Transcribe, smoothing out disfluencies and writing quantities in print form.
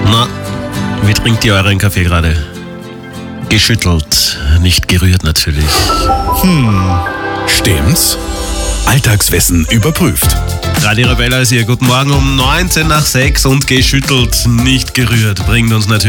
Na, wie trinkt ihr euren Kaffee gerade? Geschüttelt, nicht gerührt natürlich. Stimmt's? Alltagswissen überprüft. Radio Rebella ist hier. Guten Morgen um 19 nach 6 und geschüttelt, nicht gerührt. Bringt uns natürlich